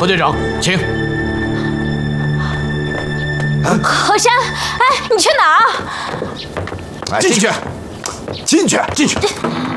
副队长，请。 何山，哎，你去哪儿？ 进去，进去，进去。